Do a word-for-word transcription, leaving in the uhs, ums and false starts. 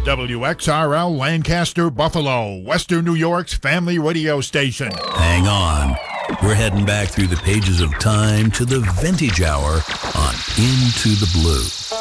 W X R L Lancaster, Buffalo, Western New York's family radio station. Hang on. We're heading back through the pages of time to the vintage hour on Into the Blue.